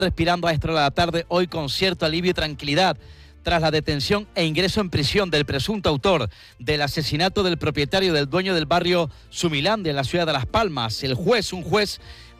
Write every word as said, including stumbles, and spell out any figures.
respirando a esta hora de la tarde hoy con cierto alivio y tranquilidad tras la detención e ingreso en prisión del presunto autor del asesinato del propietario del dueño del barrio Sumilandia en la ciudad de Las Palmas. El juez, un juez